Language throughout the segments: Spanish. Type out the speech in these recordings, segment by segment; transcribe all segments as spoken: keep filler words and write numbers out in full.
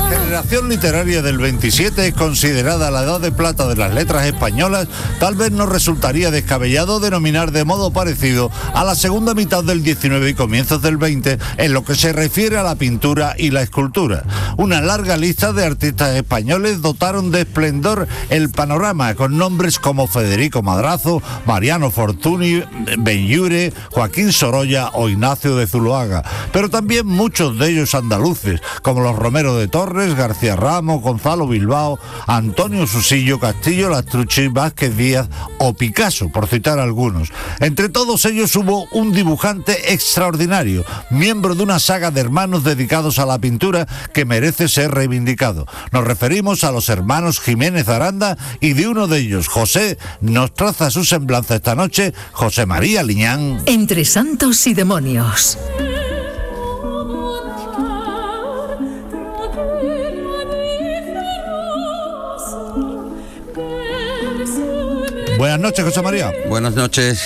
generación literaria del veintisiete es considerada la edad de plata de las letras españolas, tal vez nos resultaría descabellado denominar de modo parecido a la segunda mitad del diecinueve y comienzos del veinte en lo que se refiere a la pintura y la escultura. Una larga lista de artistas españoles dotaron de esplendor el panorama, con nombres como Federico Madrazo, Mariano Fortuny, Benlliure, Joaquín Sorolla o Ignacio de Zuloaga, pero también muchos de ellos andaluces, como los Romero de Torres, García Ramos, Gonzalo Bilbao, Antonio Susillo, Castillo Lastrucci, Vázquez Díaz o Picasso, por citar algunos. Entre todos ellos hubo un dibujante extraordinario, miembro de una saga de hermanos dedicados a la pintura que merece ser reivindicado. Nos referimos a los hermanos Jiménez Aranda y de uno de ellos, José, nos traza su semblanza esta noche José María Liñán. Entre santos y demonios. Buenas noches, José María. Buenas noches.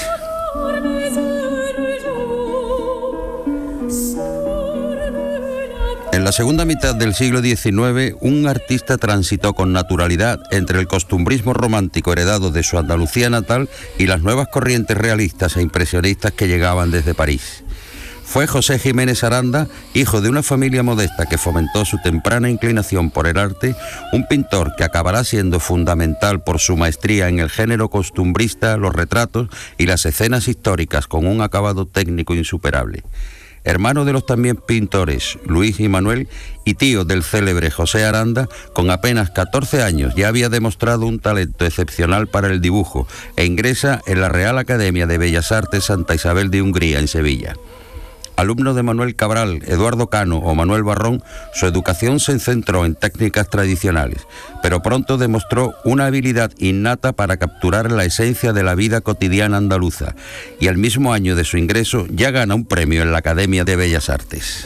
En la segunda mitad del siglo diecinueve, un artista transitó con naturalidad entre el costumbrismo romántico heredado de su Andalucía natal y las nuevas corrientes realistas e impresionistas que llegaban desde París. Fue José Jiménez Aranda, hijo de una familia modesta que fomentó su temprana inclinación por el arte, un pintor que acabará siendo fundamental por su maestría en el género costumbrista, los retratos y las escenas históricas con un acabado técnico insuperable. Hermano de los también pintores Luis y Manuel y tío del célebre José Aranda, con apenas catorce años ya había demostrado un talento excepcional para el dibujo e ingresa en la Real Academia de Bellas Artes Santa Isabel de Hungría en Sevilla. Alumno de Manuel Cabral, Eduardo Cano o Manuel Barrón, su educación se centró en técnicas tradicionales, pero pronto demostró una habilidad innata para capturar la esencia de la vida cotidiana andaluza, y el mismo año de su ingreso ya gana un premio en la Academia de Bellas Artes.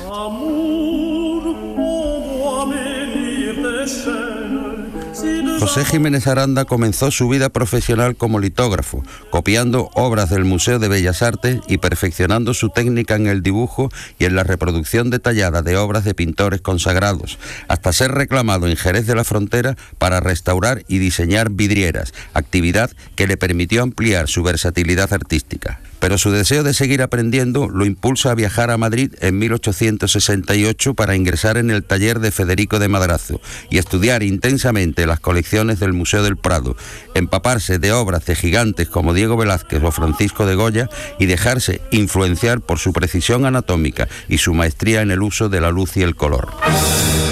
José Jiménez Aranda comenzó su vida profesional como litógrafo, copiando obras del Museo de Bellas Artes y perfeccionando su técnica en el dibujo y en la reproducción detallada de obras de pintores consagrados, hasta ser reclamado en Jerez de la Frontera para restaurar y diseñar vidrieras, actividad que le permitió ampliar su versatilidad artística. Pero su deseo de seguir aprendiendo lo impulsa a viajar a Madrid en mil ochocientos sesenta y ocho para ingresar en el taller de Federico de Madrazo y estudiar intensamente las colecciones del Museo del Prado, empaparse de obras de gigantes como Diego Velázquez o Francisco de Goya y dejarse influenciar por su precisión anatómica y su maestría en el uso de la luz y el color.